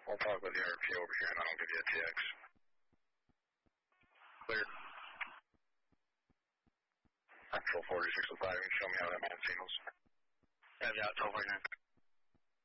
We'll talk with the RP over here, and I'll give you a TX. Cleared. Actual 4605, you can show me how that man signals. Yeah, 1249.